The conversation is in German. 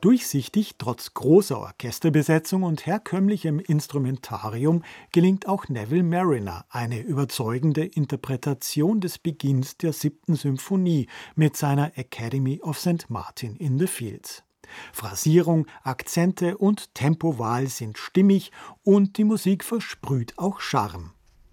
Durchsichtig, trotz großer Orchesterbesetzung und herkömmlichem Instrumentarium gelingt auch Neville Marriner eine überzeugende Interpretation des Beginns der 7. Symphonie mit seiner Academy of St. Martin in the Fields. Phrasierung, Akzente und Tempowahl sind stimmig und die Musik versprüht auch Charme.